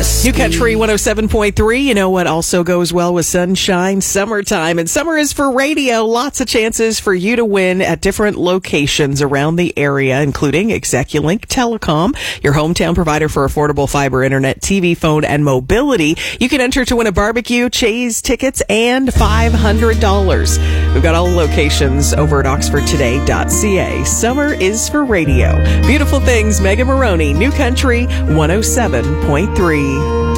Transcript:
whiskey. New Country 107.3. You know what also goes well with sunshine? Summertime. And summer is for radio. Lots of chances for you to win at different locations around the area, including Execulink Telecom, your hometown provider for affordable fiber internet, TV, phone, and mobility. You can enter to win a barbecue, Chase tickets, and $500. We've got all the locations over at oxfordtoday.ca. Summer is for radio. Beautiful things. Megan Maroney, New Country 107.3.